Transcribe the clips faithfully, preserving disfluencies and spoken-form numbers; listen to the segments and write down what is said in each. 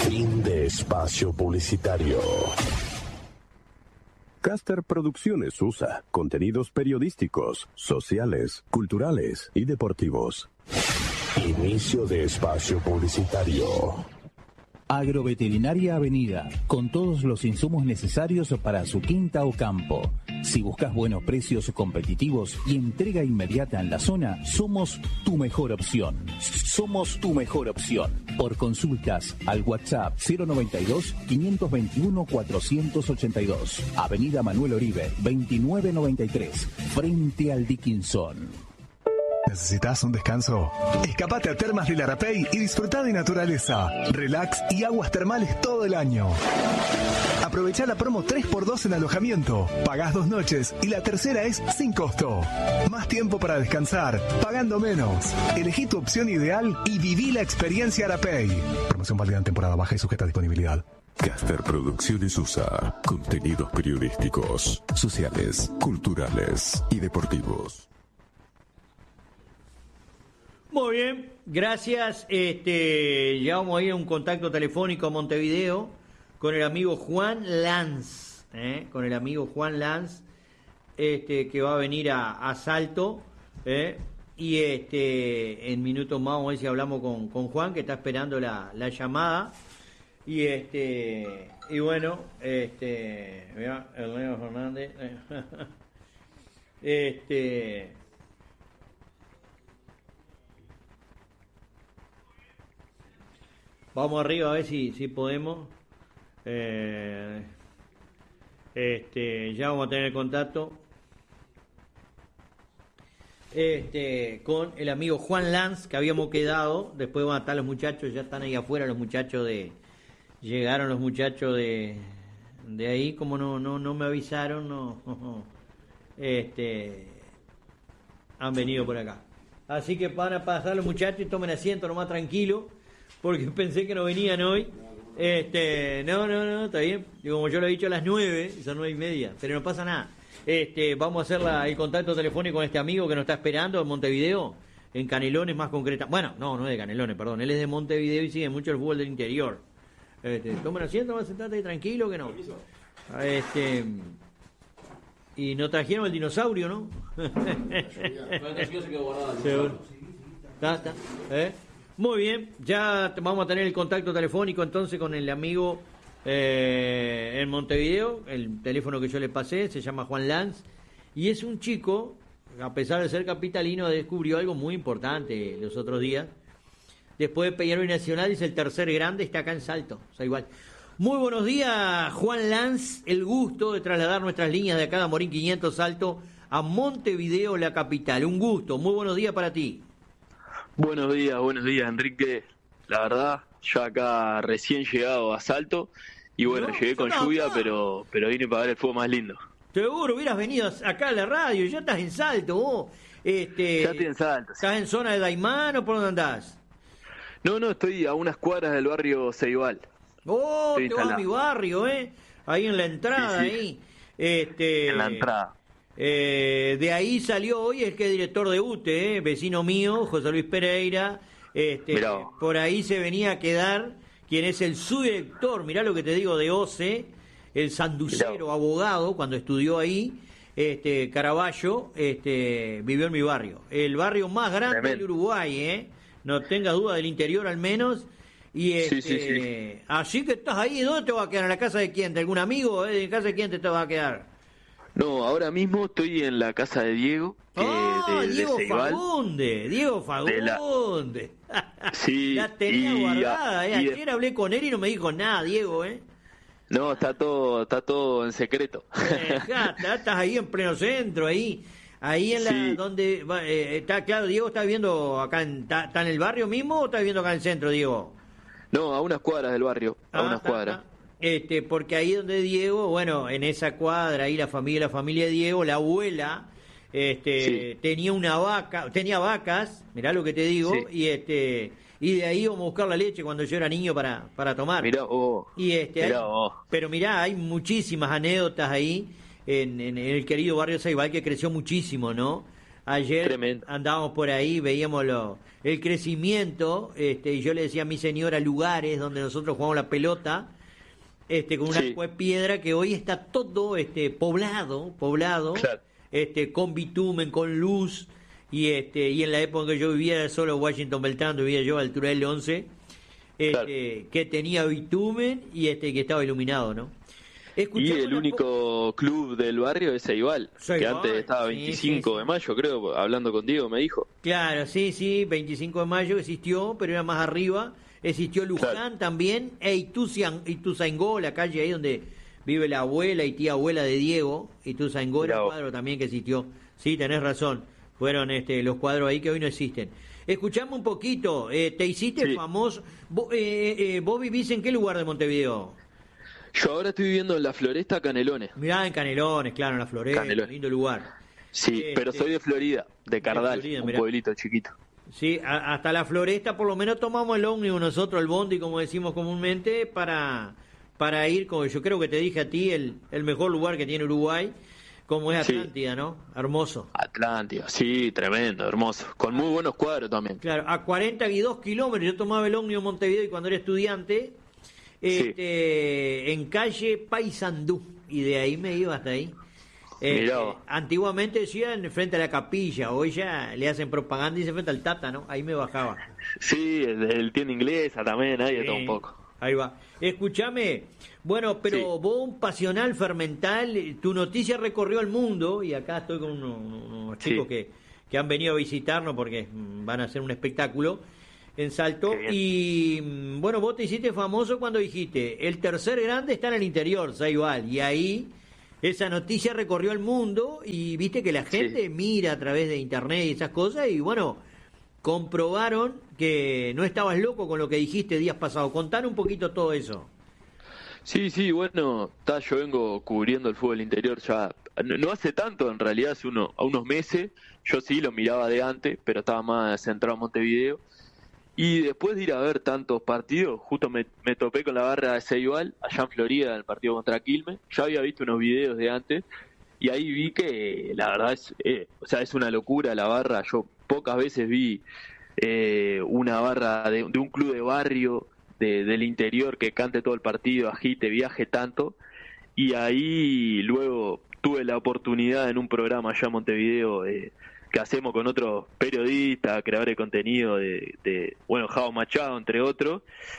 Fin de espacio publicitario. Caster Producciones U S A. Contenidos periodísticos, sociales, culturales y deportivos. Inicio de espacio publicitario. Agroveterinaria Avenida, con todos los insumos necesarios para su quinta o campo. Si buscas buenos precios competitivos y entrega inmediata en la zona, somos tu mejor opción. Somos tu mejor opción. Por consultas al WhatsApp cero noventa y dos, quinientos veintiuno, cuatrocientos ochenta y dos. Avenida Manuel Oribe, veintinueve noventa y tres, frente al Dickinson. ¿Necesitas un descanso? Escapate a Termas del Arapey y disfruta de naturaleza, relax y aguas termales todo el año. Aprovecha la promo tres por dos en alojamiento. Pagás dos noches y la tercera es sin costo. Más tiempo para descansar, pagando menos. Elegí tu opción ideal y viví la experiencia Arapey. Promoción válida en temporada baja y sujeta a disponibilidad. Caster Producciones U S A. Contenidos periodísticos, sociales, culturales y deportivos. Muy bien, gracias. Este, ya vamos a ir a un contacto telefónico a Montevideo con el amigo Juan Lanz, ¿eh? con el amigo Juan Lanz, este, que va a venir a, a Salto, ¿eh? y este, en minutos más vamos a ver si hablamos con, con Juan, que está esperando la, la llamada, y este, y bueno, este, mira, el Leo Fernández, este. Vamos arriba a ver si, si podemos. Eh, este, ya vamos a tener contacto este, con el amigo Juan Lanz, que habíamos quedado. Después van a estar los muchachos, ya están ahí afuera los muchachos de... Llegaron los muchachos de, de ahí, como no, no, no me avisaron, no, este, han venido por acá. Así que van a pasar los muchachos y tomen asiento nomás tranquilo, porque pensé que no venían hoy. Este, no, no, no, está bien. Y como yo lo he dicho a las nueve, son nueve y media, pero no pasa nada. Este, vamos a hacer la, el contacto telefónico con este amigo que nos está esperando en Montevideo, en Canelones más concreta. Bueno, no, no es de Canelones, perdón. Él es de Montevideo y sigue mucho el fútbol del interior. Este, tomen asiento, más sentate ahí tranquilo que no. Este, y no trajeron el dinosaurio, ¿no? ¿Está, está? ¿Eh? Muy bien, ya vamos a tener el contacto telefónico entonces con el amigo eh, en Montevideo. El teléfono que yo le pasé se llama Juan Lanz y es un chico, a pesar de ser capitalino, descubrió algo muy importante los otros días. Después de Peñarol y Nacional es el tercer grande, está acá en Salto, o sea, igual. Muy buenos días, Juan Lanz, el gusto de trasladar nuestras líneas de acá de Morín quinientos Salto a Montevideo, la capital. Un gusto, muy buenos días para ti. Buenos días, buenos días, Enrique. La verdad, yo acá recién llegado a Salto y bueno, no, llegué con no, lluvia, no. pero pero vine para ver el fútbol más lindo. Seguro, hubieras venido acá a la radio, ya estás en Salto vos. Este, ya estoy en Salto. ¿Estás sí. en zona de Daimán o por dónde andás? No, no, estoy a unas cuadras del barrio Ceibal. Oh, estoy te instalado. Vas a mi barrio, ¿eh? Ahí en la entrada, sí, sí. ahí. Este, en la entrada. Eh, de ahí salió hoy el que es director de U T E, eh, vecino mío, José Luis Pereira. Este, por ahí se venía a quedar quien es el subdirector, mirá lo que te digo, de O C E, el sanducero abogado, cuando estudió ahí, este Caraballo, este, vivió en mi barrio. El barrio más grande Tremendo. del Uruguay, ¿eh? No tenga duda, del interior al menos. Y este, sí, sí, sí. Así que estás ahí, ¿dónde te vas a quedar? ¿En la casa de quién? ¿De algún amigo? ¿Eh? ¿En casa de quién te, te vas a quedar? No, ahora mismo estoy en la casa de Diego. Que ¡Oh, de, Diego de Fagunde! Diego Fagunde. La... Sí. La tenía y, guardada, ¿eh? y, Ayer hablé con él y no me dijo nada, Diego, ¿eh? No, está todo, está todo en secreto. Eh, ya, estás ahí en pleno centro, ahí. Ahí en la, sí. donde, eh, está claro, Diego está viviendo acá, en, está, ¿está en el barrio mismo o está viviendo acá en el centro, Diego? No, a unas cuadras del barrio, a ah, unas está, cuadras. Está. Este, porque ahí donde Diego, bueno, en esa cuadra, ahí la familia, la familia de Diego, la abuela, este, sí. tenía una vaca, tenía vacas, mirá lo que te digo, sí. y este, y de ahí íbamos a buscar la leche cuando yo era niño para, para tomar. Mirá vos. Y este, mirá hay, vos. Pero mirá, hay muchísimas anécdotas ahí en, en, en el querido barrio Ceibal que creció muchísimo, ¿no? Ayer Tremendo. andábamos por ahí, veíamos lo, el crecimiento, este, y yo le decía a mi señora lugares donde nosotros jugamos la pelota, este, con un Sí. arco de piedra que hoy está todo este, poblado, poblado, Claro. este, con bitumen, con luz, y este, y en la época en que yo vivía solo Washington Beltrán, vivía yo a altura del once, este, Claro. que tenía bitumen y este que estaba iluminado, ¿no? Y Escuchamos el una po- único club del barrio es Ceibal, que Ceibal, antes estaba sí, veinticinco sí, sí. de mayo, creo, hablando contigo, me dijo. Claro, sí, sí, veinticinco de mayo existió, pero era más arriba. Existió Luján Claro. también, e Ituzaingó, Ituzaingó, la calle ahí donde vive la abuela y tía abuela de Diego. Ituzaingó era Mirá un vos. cuadro también que existió. Sí, tenés razón. Fueron este, los cuadros ahí que hoy no existen. Escuchame un poquito, eh, te hiciste Sí. famoso. ¿Vos, eh, eh, ¿Vos vivís en qué lugar de Montevideo? Yo ahora estoy viviendo en la Floresta Canelones. Mirá, en Canelones, claro, en la Floresta, Canelones. lindo lugar. Sí, Este, pero soy de Florida, de Cardal, Florida, un mirá. pueblito chiquito. Sí, a- hasta la Floresta por lo menos tomamos el ómnibus nosotros, el bondi, como decimos comúnmente, para, para ir, como yo creo que te dije a ti, el, el mejor lugar que tiene Uruguay, como es Sí. Atlántida, ¿no? Hermoso. Atlántida, sí, tremendo, hermoso. Con muy buenos cuadros también. Claro, a cuarenta y dos kilómetros, yo tomaba el ómnibus en Montevideo y cuando era estudiante, este, en calle Paysandú, y de ahí me iba hasta ahí. Este, Mirá vos. antiguamente decían frente a la capilla, hoy ya le hacen propaganda y se frente al Tata, ¿no? Ahí me bajaba. Sí, el, el tienda inglesa también, ahí de todo un Sí, poco. Ahí va. Escúchame, bueno, pero Sí. vos un pasional fermental, eh, tu noticia recorrió el mundo y acá estoy con unos, unos Sí. chicos que, que han venido a visitarnos porque mm, van a hacer un espectáculo en Salto. Qué bien. Y mm, bueno, vos te hiciste famoso cuando dijiste, el tercer grande está en el interior, Ceibal, y ahí esa noticia recorrió el mundo y viste que la gente Sí. mira a través de internet y esas cosas y bueno, comprobaron que no estabas loco con lo que dijiste días pasados. Contar un poquito todo eso. Sí, sí, bueno, ta, yo vengo cubriendo el fútbol interior ya, no, no hace tanto en realidad, hace uno, a unos meses, yo sí lo miraba de antes, pero estaba más centrado en Montevideo, y después de ir a ver tantos partidos, justo me, me topé con la barra de Ceibal, allá en Florida, en el partido contra Quilmes, ya había visto unos videos de antes, y ahí vi que la verdad es, eh, o sea, es una locura la barra, yo pocas veces vi eh, una barra de, de un club de barrio, de, del interior que cante todo el partido, agite, viaje tanto, y ahí luego tuve la oportunidad en un programa allá en Montevideo eh, que hacemos con otros periodistas, creadores de contenido de, de bueno, Jao Machado, entre otros,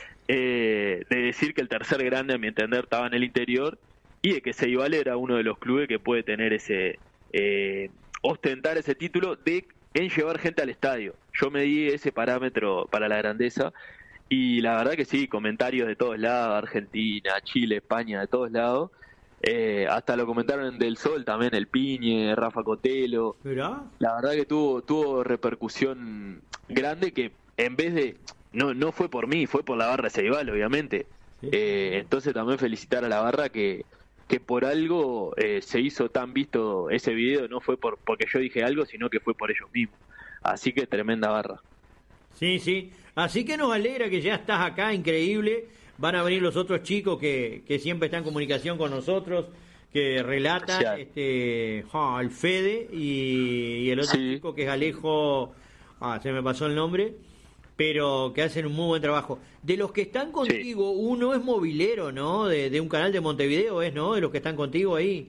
eh, de decir que el tercer grande, a mi entender, estaba en el interior y de que Ceibal era uno de los clubes que puede tener ese, eh, ostentar ese título de en llevar gente al estadio. Yo me di ese parámetro para la grandeza y la verdad que sí, comentarios de todos lados, Argentina, Chile, España, de todos lados. Eh, hasta lo comentaron en Del Sol también, el Piñe, Rafa Cotelo. ¿Mirá? La verdad que tuvo tuvo repercusión grande que en vez de... No no fue por mí, fue por la barra de Ceibal, obviamente. Sí. Eh, entonces también felicitar a la barra que, que por algo eh, se hizo tan visto ese video, no fue por porque yo dije algo, sino que fue por ellos mismos. Así que tremenda barra. Sí, sí. Así que nos alegra que ya estás acá, increíble. Van a venir los otros chicos que, que siempre están en comunicación con nosotros, que relatan, Gracias. este, ja, el Fede y, y el otro Sí. chico que es Alejo, ah, se me pasó el nombre, pero que hacen un muy buen trabajo. De los que están contigo, uno es movilero, ¿no? De, de un canal de Montevideo, ¿es, no? De los que están contigo ahí.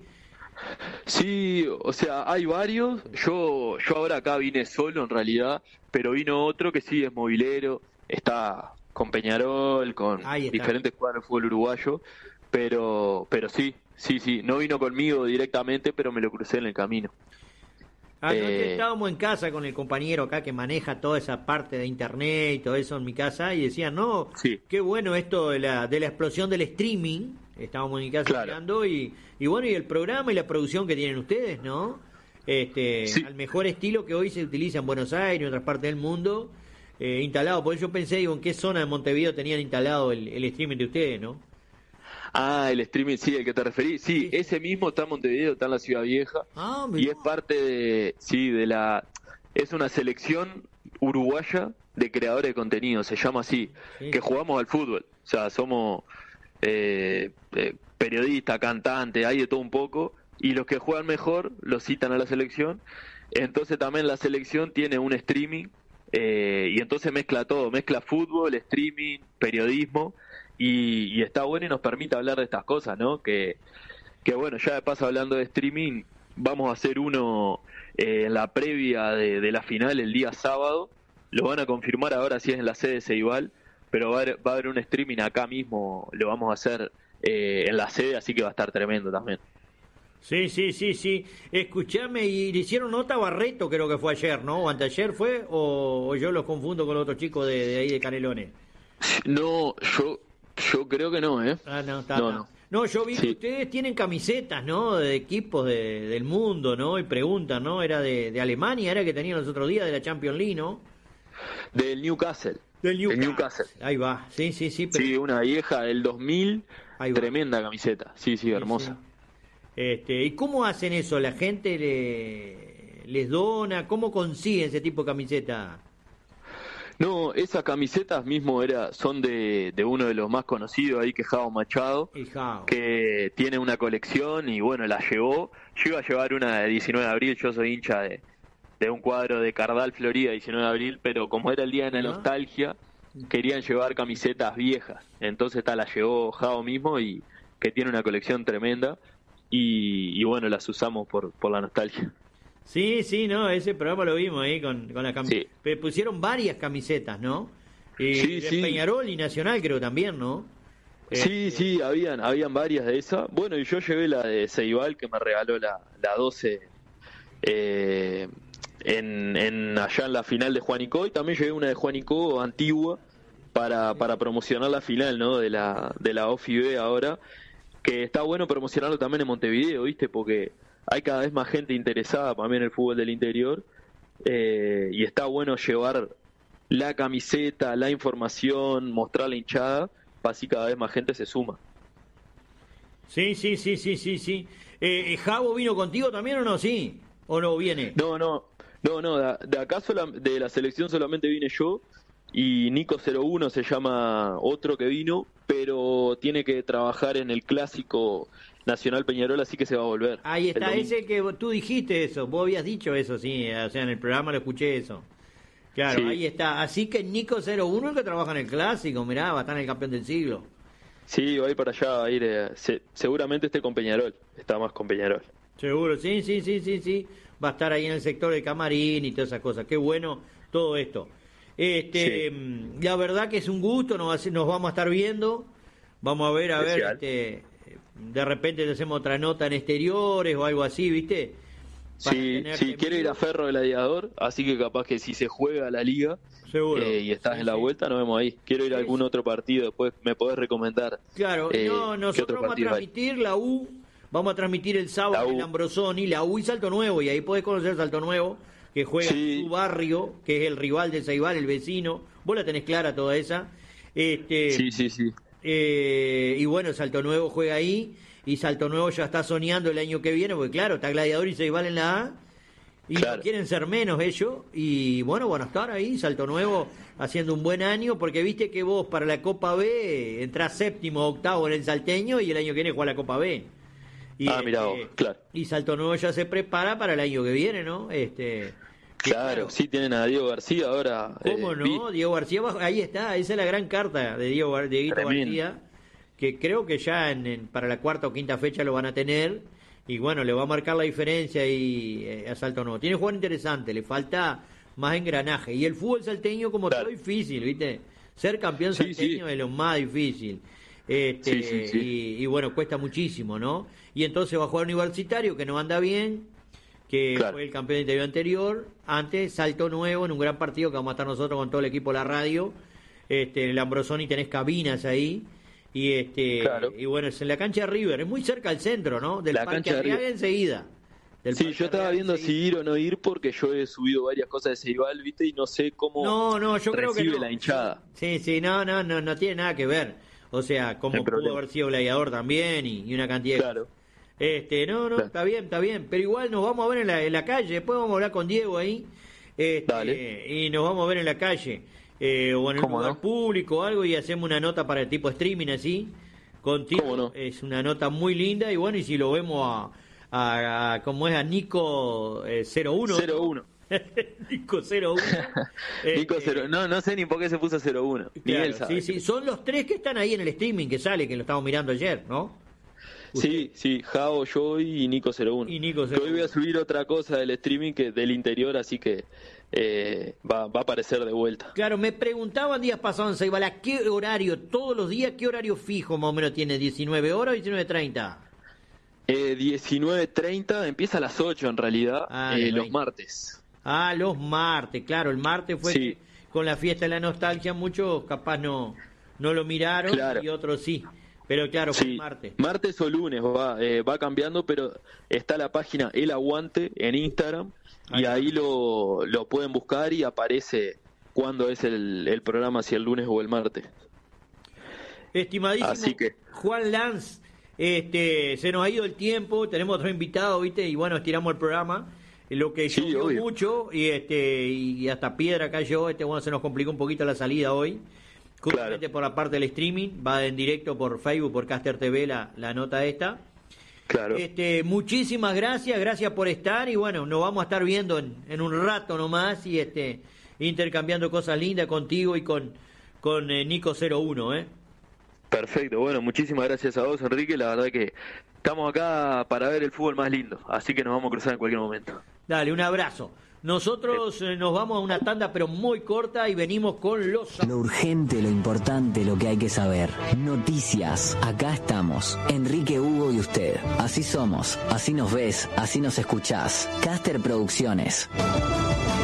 Sí, o sea, hay varios. Yo yo ahora acá vine solo en realidad, pero vino otro que sí es movilero, está con Peñarol, con Ahí está. diferentes cuadros de fútbol uruguayo, pero pero sí, sí, sí, no vino conmigo directamente, pero me lo crucé en el camino. Anoche Eh, estábamos en casa con el compañero acá que maneja toda esa parte de internet y todo eso en mi casa y decían, no, Sí. qué bueno esto de la, de la explosión del streaming. Estábamos en mi casa Claro. hablando y, y bueno, y el programa y la producción que tienen ustedes, ¿no? Este, Sí. al mejor estilo que hoy se utiliza en Buenos Aires y en otras partes del mundo, eh, instalado. Por eso yo pensé, digo, en qué zona de Montevideo tenían instalado el, el streaming de ustedes, ¿no? Ah, el streaming, sí, el que te referí. Sí, Sí. ese mismo está en Montevideo, está en la Ciudad Vieja. Ah, Y es parte de, sí, de la, es una selección uruguaya de creadores de contenido, se llama así, Sí. que jugamos al fútbol. O sea, somos eh, eh, periodistas, cantantes, hay de todo un poco. Y los que juegan mejor los citan a la selección. Entonces también la selección tiene un streaming eh, y entonces mezcla todo, mezcla fútbol, streaming, periodismo y, y está bueno y nos permite hablar de estas cosas, ¿no? Que, que bueno, ya de paso hablando de streaming, vamos a hacer uno eh, en la previa de, de la final el día sábado, lo van a confirmar ahora si es en la sede de Ceibal, pero va a, haber, va a haber un streaming acá mismo, lo vamos a hacer eh, en la sede, así que va a estar tremendo también. Sí, sí, sí, sí. Escuchame, y le hicieron nota a Barreto, creo que fue ayer, ¿no? ¿O anteayer fue? ¿O, o yo los confundo con los otros chicos de, de ahí de Canelones? No, yo yo creo que no, ¿eh? Ah, no, está, no, está. no. No, yo vi Sí. que ustedes tienen camisetas, ¿no? De equipos de, del mundo, ¿no? Y preguntan, ¿no? Era de, de Alemania, era que tenían los otros días de la Champions League, ¿no? Del Newcastle. Del Newcastle. Del Newcastle. Ahí va, sí, sí, sí. Pero... Sí, una vieja del dos mil, Ahí va. tremenda camiseta. Sí, sí, hermosa. Sí, sí. Este, ¿y cómo hacen eso? ¿La gente le, les dona? ¿Cómo consiguen ese tipo de camiseta? No, esas camisetas mismo era, son de, de uno de los más conocidos ahí, que es Jao Machado, El Jao. que tiene una colección y bueno, la llevó. Yo iba a llevar una de diecinueve de abril, yo soy hincha de, de un cuadro de Cardal, Florida, diecinueve de abril, pero como era el día de la ¿Ah? nostalgia, querían llevar camisetas viejas. Entonces esta la llevó Jao mismo y que tiene una colección tremenda y, y bueno, las usamos por, por la nostalgia. Sí, sí, no, ese programa lo vimos ahí con, con la camiseta. Sí. Pusieron varias camisetas, ¿no? Y Sí, de sí. Peñarol y Nacional creo también, ¿no? Sí, Este, sí, habían habían varias de esas. Bueno, y yo llevé la de Ceibal, que me regaló la, la doce eh, en, en allá en la final de Juanico, y también llevé una de Juanico antigua para, para promocionar la final, ¿no? De la de la O F I B ahora, que está bueno promocionarlo también en Montevideo, ¿viste? Porque hay cada vez más gente interesada también en el fútbol del interior eh, y está bueno llevar la camiseta, la información, mostrar la hinchada, para así cada vez más gente se suma. Sí, sí, sí, sí, sí, sí. Eh, ¿Javo vino contigo también o no? Sí. ¿O no viene? No, no, no, no, de, de acá sola, de la selección solamente vine yo y Nico cero uno se llama otro que vino, pero tiene que trabajar en el clásico Nacional Peñarol, así que se va a volver. Ahí el está, domingo. ese que tú dijiste eso, vos habías dicho eso, sí, o sea, en el programa lo escuché eso. Claro, Sí. ahí está. Así que Nico cero uno el que trabaja en el clásico, mirá, va a estar en el campeón del siglo. Sí, va a ir para allá, va a ir, eh, se- seguramente esté con Peñarol, está más con Peñarol. Seguro, sí, sí, sí, sí, sí. Va a estar ahí en el sector del camarín y todas esas cosas. Qué bueno todo esto. Este, Sí. La verdad que es un gusto, nos, va a- nos vamos a estar viendo. Vamos a ver, a ver, Especial. este, de repente te hacemos otra nota en exteriores o algo así, ¿viste? Para Sí, tenerte sí, en quiero ir vivo. a Ferro Gladiador, así que capaz que si se juega la liga Seguro. eh, y estás Sí, en la sí. vuelta, nos vemos ahí. Quiero ir a Sí, algún sí. otro partido, después me podés recomendar. Claro, eh, no, ¿qué nosotros otro vamos a partido hay? transmitir la U, vamos a transmitir el sábado La en U. el Ambrosoni, la U y Salto Nuevo, y ahí podés conocer Salto Nuevo, que juega Sí. en su barrio, que es el rival de Ceibal, el vecino. Vos la tenés clara toda esa. Este, Sí, sí, sí. eh, y bueno, Salto Nuevo juega ahí, y Salto Nuevo ya está soñando el año que viene, porque claro, está Gladiador y Ceibal en la A, y Claro. no quieren ser menos ellos, y bueno, van a estar ahí, Salto Nuevo haciendo un buen año, porque viste que vos para la Copa B entrás séptimo o octavo en el Salteño, y el año que viene juega la Copa B. Y, Ah, mirá vos, claro. Y Salto Nuevo ya se prepara para el año que viene, ¿no? Este, que Claro, sí tienen a Diego García ahora. ¿Cómo eh, no? vi. Diego García, va- ahí está, esa es la gran carta de Diego Gar- Dieguito Tremendo. García, que creo que ya en, en- para la cuarta o quinta fecha lo van a tener, y bueno, le va a marcar la diferencia ahí eh, a Salto Nuevo. Tiene jugador interesante, le falta más engranaje, y el fútbol salteño como Claro. todo difícil, ¿viste? Ser campeón Sí, salteño sí. es lo más difícil. Este, Sí, sí, sí. Y, y bueno, cuesta muchísimo, ¿no? Y entonces va a jugar Universitario, que no anda bien, que Claro. fue el campeón de interior anterior, antes Salto Nuevo en un gran partido que vamos a estar nosotros con todo el equipo de la radio, este, en el Ambrosoni tenés cabinas ahí, y este Claro. y bueno, es en la cancha de River, es muy cerca al centro, ¿no? Del La Parque cancha de Arriaga River. enseguida. Del Sí, Parque yo estaba Arriaga viendo si enseguida. ir o no ir porque yo he subido varias cosas de Ceibal, ¿viste? Y no sé cómo No, no, yo creo que recibe no. la hinchada. Sí, sí, no, no, no, no tiene nada que ver. O sea, como No hay pudo problema. haber sido Gladiador también y, y una cantidad de Claro. Este, no, no, Claro. está bien, está bien, pero igual nos vamos a ver en la, en la calle, después vamos a hablar con Diego ahí, este, Dale. y nos vamos a ver en la calle, eh, o en un ¿Cómo lugar no? público o algo, y hacemos una nota para el tipo streaming así, contigo, ¿Cómo no? es una nota muy linda, y bueno, y si lo vemos a, a, a ¿cómo es? A Nico eh, cero uno. cero uno. Nico cero uno. Nico cero, no, no sé ni por qué se puso cero uno. Ni Claro, él sabe. sí, sí, son los tres que están ahí en el streaming que sale, que lo estamos mirando ayer, ¿no? Usted. Sí, sí, Jao, yo y Nico cero uno. Y Nico cero uno. Hoy voy a subir otra cosa del streaming que del interior, así que eh, va, va a aparecer de vuelta. Claro, me preguntaban días pasados en Ceibala, ¿qué horario, todos los días, qué horario fijo más o menos tiene? ¿diecinueve horas o diecinueve treinta? Eh, diecinueve treinta, empieza a las ocho en realidad, Ah, eh, no, los ahí. martes. Ah, los martes, claro, el martes fue Sí. que con la fiesta de la nostalgia muchos capaz no, no lo miraron Claro. y otros sí. Pero claro, fue el Sí, martes. martes o lunes va, eh, va cambiando, pero está la página El Aguante en Instagram Ahí y va. ahí lo, lo pueden buscar y aparece cuándo es el, el programa, si el lunes o el martes. Estimadísimo Así que- Juan Lanz, este, se nos ha ido el tiempo, tenemos otro invitado, ¿viste? Y bueno, estiramos el programa. Lo que Sí, llovió obvio. mucho y este y hasta piedra cayó, este bueno, se nos complicó un poquito la salida hoy. Justamente Claro. por la parte del streaming, va en directo por Facebook, por Caster T V la, la nota esta. Claro. Este, muchísimas gracias, gracias por estar y bueno, nos vamos a estar viendo en, en un rato nomás y este intercambiando cosas lindas contigo y con, con eh, Nico cero uno, ¿eh? Perfecto, bueno, muchísimas gracias a vos, Enrique. La verdad que estamos acá para ver el fútbol más lindo, así que nos vamos a cruzar en cualquier momento. Dale, un abrazo. Nosotros eh, nos vamos a una tanda pero muy corta y venimos con los... Lo urgente, lo importante, lo que hay que saber. Noticias. Acá estamos. Enrique, Hugo y usted. Así somos. Así nos ves. Así nos escuchás. Caster Producciones.